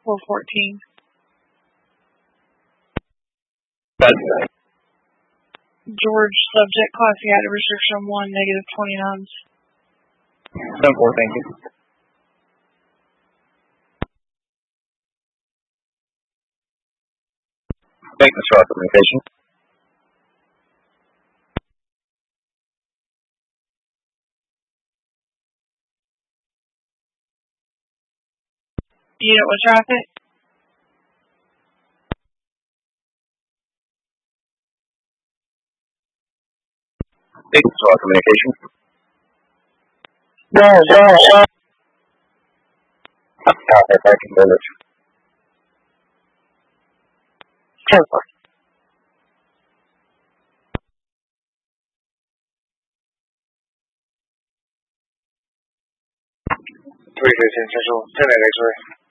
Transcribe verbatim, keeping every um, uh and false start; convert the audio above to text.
four fourteen. George, subject, classy active restriction one, negative twenty-nines. ten four, thank you. Thank you, Mister Communication. Unit with traffic. Thank you, Mister Communication. No, no, no. Copy, parking village. ten four. three fifteen Central, ten eight X-ray.